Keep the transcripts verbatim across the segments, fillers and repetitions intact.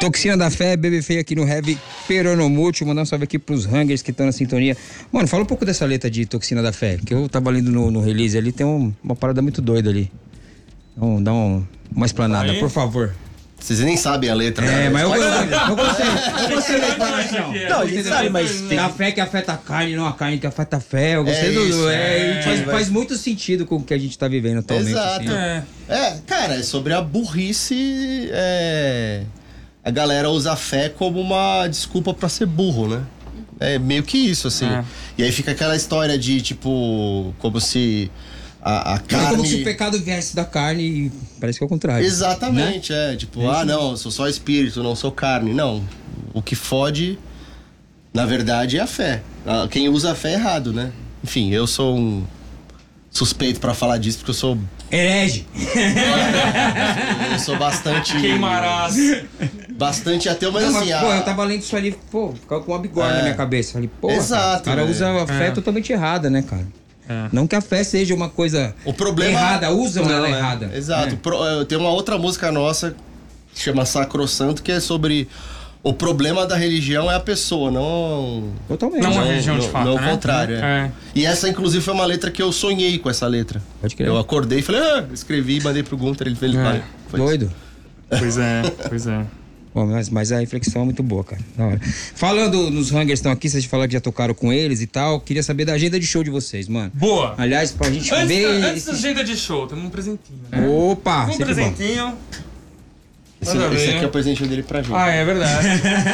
Toxina da Fé, Bebê Feio aqui no Heavy Peronomútil. Mandar um salve aqui pros hangers que estão na sintonia. Mano, fala um pouco dessa letra de Toxina da Fé, que eu tava lendo no, no release ali, tem um, uma parada muito doida ali. Então, dá um, uma explanada, por favor. Vocês nem sabem a letra, né? É, mas eu, eu, eu gostei. Eu gostei da explanação. Não, a gente sabe, mas tem... A fé que afeta a carne, não a carne que afeta a fé. Eu gostei É do... isso, é, é, faz, é. faz muito sentido com o que a gente tá vivendo atualmente. Exato. Assim. É. é, cara, é sobre a burrice. É... A galera usa a fé como uma desculpa pra ser burro, né? É meio que isso, assim. É. E aí fica aquela história de, tipo, como se... A, a carne... É como se o pecado viesse da carne e parece que é o contrário. Exatamente, né? é. Tipo, é ah, não, eu sou só espírito, não sou carne. Não. O que fode, na verdade, é a fé. Quem usa a fé é errado, né? Enfim, eu sou um suspeito pra falar disso, porque eu sou... Herege! Eu sou bastante... Queimarás. Bastante ateu, mas não, assim... Mas, pô, a... eu tava lendo isso ali, pô, ficava com uma bigorna é. na minha cabeça. Falei, pô, exato, o cara né? usa a fé é. totalmente errada, né, cara? É. Não que a fé seja uma coisa o problema... errada, usam não, ela é. errada. Exato. É. Pro... Tem uma outra música nossa que chama Sacrosanto, que é sobre o problema da religião é a pessoa, não... Totalmente. Não a religião de fato, Não né? o contrário, é. É. E essa, inclusive, foi uma letra que eu sonhei com essa letra. Pode crer. Eu acordei e falei, ah, escrevi e mandei pro Gunter, ele fez... É. Doido. Pois é, pois é. Bom, mas, mas a reflexão é muito boa, cara. Da hora. Falando nos hangers que estão aqui, vocês falaram que já tocaram com eles e tal. Queria saber da agenda de show de vocês, mano. Boa! Aliás, pra gente Antes, ver. da, antes da agenda de show, temos um presentinho, né? Opa! Um sempre bom. presentinho. Esse, Manda esse ver. aqui é o presente dele pra gente. Ah, é verdade.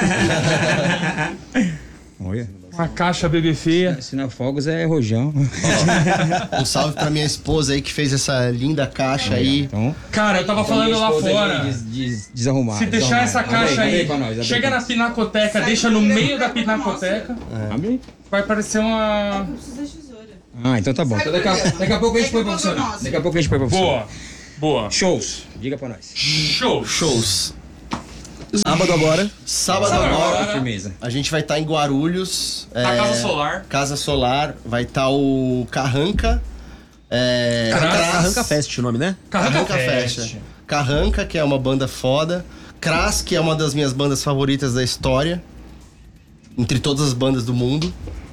Olha. Uma caixa bebê feia. Sinal Fogos é rojão. Um salve pra minha esposa aí que fez essa linda caixa aí. Então, Cara, eu tava falando lá fora. Des, des, desarrumado. Se deixar essa caixa aí, pra nós, chega na pinacoteca, deixa no meio da pinacoteca, É. Abre aí. vai parecer uma... Não precisa de tesoura. Ah, então tá bom. Então daqui, a, daqui a pouco a gente põe pra funcionar. Daqui a pouco a gente põe pra funcionar. Boa, boa. Shows. Diga pra nós. Show. Shows. Sábado agora. Sábado Sábado agora, agora. Firmeza. a gente vai estar em Guarulhos. Na é, Casa Solar. Casa Solar. Vai estar o Carranca. É, Cras. Cras. Carranca Fest o nome, né? Carranca Carranca Fest. Fest. Carranca, que é uma banda foda. Cras, que é uma das minhas bandas favoritas da história. Entre todas as bandas do mundo.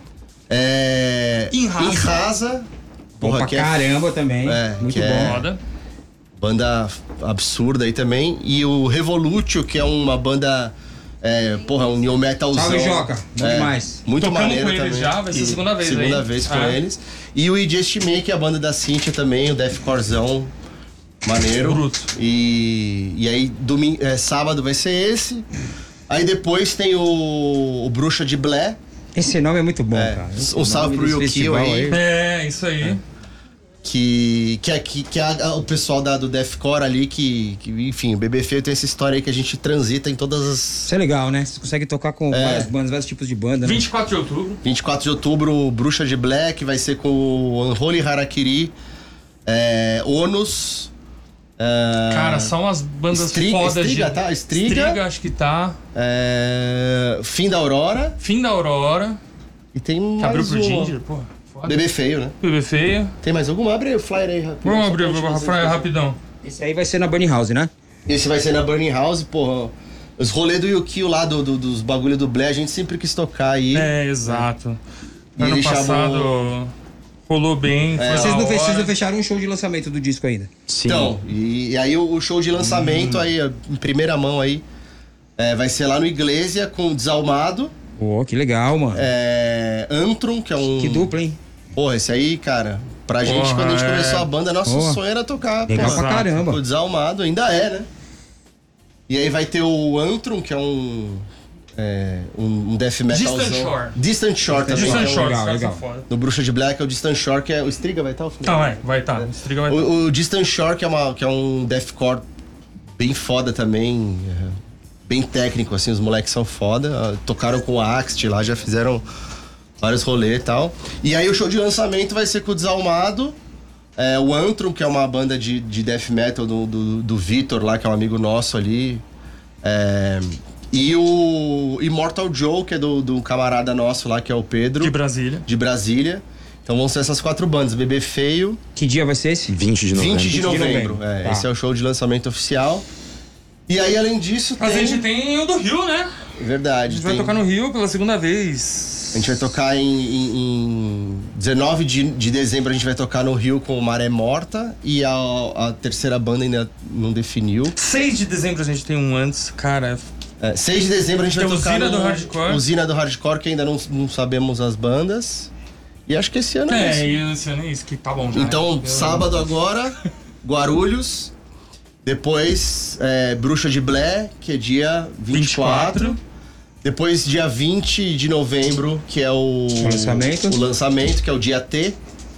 É... Inrasa. Inrasa. Bom Porra, pra que é caramba também. É, Muito que bom. é- Foda. banda absurda aí também. E o Revolutio, que é uma banda... É, porra, um new metalzão. Salve, Joca. Bom É, demais. Muito Tocamos maneiro com eles também. já, vai ser a E- segunda vez Segunda aí. vez com Ah. eles. E o I Just Me, que é a banda da Cíntia também, o deathcorezão. Maneiro. Bruto. E, e aí, domingo, é, sábado vai ser esse. Aí depois tem o, o Bruxa de Blé. Esse nome é muito bom, É, cara. um Esse salve nome pro desse Yukio festival aí. É, isso aí. Que, que, é, que, que é a- o pessoal da, do Deathcore ali, que, que, enfim, o Bebê Feio tem essa história aí que a gente transita em todas as... Isso é legal, né? Você consegue tocar com É. várias bandas, vários tipos de banda, né? vinte e quatro de outubro. vinte e quatro de outubro, Bruxa de Black, vai ser com o Unholy Harakiri, é, Onus... é, Cara, são umas bandas Striga, fodas Striga, de... tá? Striga. Striga, acho que tá. é, Fim da Aurora Fim da Aurora. e tem Que mais abriu pro um. Ginger, porra. Foda. Bebê Feio, né? Bebê feio. Tem mais algum? Abre aí o flyer aí rapidinho. Vamos só abrir pra o gente fazer Rafael isso. rapidão. Esse aí vai ser na Burning House, né? Esse vai ser na Burning House, porra. Os rolês do Yukio lá, do, do- dos bagulho do Blé, a gente sempre quis tocar aí. É, exato. E Ano ele passado chamou- rolou bem, foi Vocês da não, fe- vocês hora. não fecharam um show de lançamento do disco ainda. Sim. Então, e, e aí o, o show de lançamento aí, em primeira mão aí, é, vai ser lá no Iglesia com o Desalmado, Pô, que legal, mano. é, Antrum, que é um... Que dupla, hein? Porra, esse aí, cara, pra gente, Porra, quando a gente é. começou a banda, nosso Porra. sonho era tocar, Legal porra, pra Exato. caramba. o Desalmado, ainda é, né? E aí vai ter o Antrum, que é um... É, um, um death metalzão. Distant Shore. Distant Shore também. Distant que é um- Shore, legal, os caras legal. são foda. No Bruxa de Black é o Distant Shore, que é... O Striga vai estar? Tá, vai, vai tá. O Striga vai tá. O, o Distant Shore, que é, uma, que é um deathcore bem foda também, é, bem técnico, assim, os moleques são foda. ah, Tocaram com o Axt lá, já fizeram vários rolês e tal. E aí o show de lançamento vai ser com o Desalmado, é, o Antrum, que é uma banda de, de death metal do, do, do Vitor lá, que é um amigo nosso ali. É, e o Immortal Joe, que é do, do camarada nosso lá, que é o Pedro. De Brasília. De Brasília. Então vão ser essas quatro bandas, Bebê Feio... Que dia vai ser esse? vinte de novembro. vinte de novembro. novembro. É, Tá. Esse é o show de lançamento oficial. E aí, além disso, Mas tem... a gente tem o do Rio, né? Verdade. A gente vai tem- tocar no Rio pela segunda vez. A gente vai tocar em, em, em dezenove de, de dezembro, a gente vai tocar no Rio com o Maré Morta. E a, a terceira banda ainda não definiu. seis de dezembro a gente tem um antes, cara. É, seis de dezembro a gente Tem vai tocar Usina no... do Hardcore. Usina do Hardcore, que ainda não, não sabemos as bandas. E acho que esse ano é, É, esse. e esse ano é isso, que tá bom já. Então, né? sábado agora, Guarulhos. Depois, é, Bruxa de Blé, que é dia vinte e quatro. vinte e quatro. Depois, dia vinte de novembro, que é o, O lançamento. o lançamento, que é o dia T.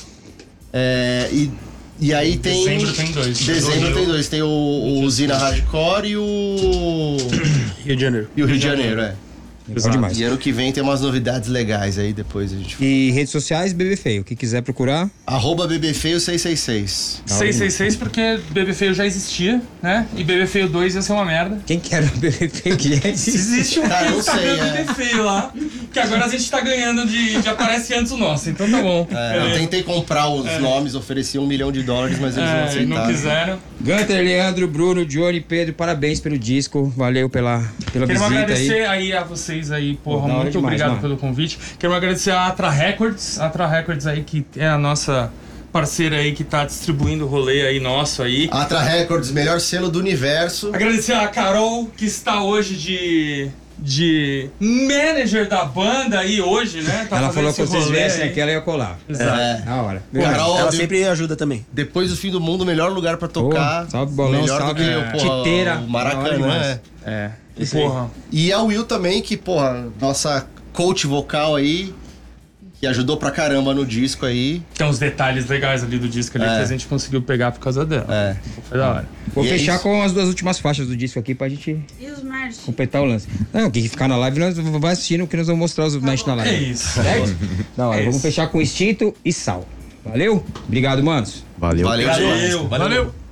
É, e, e aí tem... Dezembro tem dois. Dezembro Do tem Rio. dois. Tem o, o Usina Hardcore e o... Rio de Janeiro. e o Rio de Janeiro, é. Legal demais. E ano que vem tem umas novidades legais aí, depois a gente... E redes sociais, Bebê Feio. Quem quiser procurar, Arroba bbfeio seis seis seis. seiscentos e sessenta e seis porque Bebê Feio já existia, né? E Bebê Feio dois ia ser uma merda. quem quer o Bebê Feio que já existe? Existe um Cara, eu Instagram sei, é. Bebê Feio lá, que agora a gente tá ganhando de, de aparece antes o nosso, então tá bom. É, eu tentei comprar os nomes, ofereci um milhão de dólares, mas eles não É, e aceitaram. não quiseram. Gunter, Leandro, Bruno, Johnny, Pedro, parabéns pelo disco. Valeu pela, pela Quero visita agradecer aí. aí a vocês aí, porra, Pô, da hora muito demais, obrigado mano. pelo convite. Quero agradecer a Atra Records, a Atra Records aí que é a nossa parceira aí que tá distribuindo o rolê aí nosso aí. Atra Records, melhor selo do universo. Agradecer a Carol, que está hoje de, de manager da banda aí hoje, né? Tá Ela fazendo falou que esse vocês rolê viessem aí. aqui, ela ia colar. Exato. É. Da hora. Pô, Carol, Ela de- sempre ajuda também. depois do fim do mundo, o melhor lugar pra tocar. Pô, salve bolão, melhor salve, do que, é, porra, Quiteira. o Da hora Maracanã. demais. É. É. E Isso aí. porra. E a Will também, que, porra, nossa coach vocal aí, que ajudou pra caramba no disco aí. Tem uns detalhes legais ali do disco ali É. que a gente conseguiu pegar por causa dela. É. Foi da hora. Vou E é fechar isso. com as duas últimas faixas do disco aqui pra gente E os Marte? completar o lance. Não, quem ficar na live, nós vamos assistindo que nós vamos mostrar os mestres na É live. isso. Certo? Da hora. É Vamos isso. fechar com Instinto e Sal. Valeu? Obrigado, manos. Valeu. Valeu, demais. Valeu. Valeu.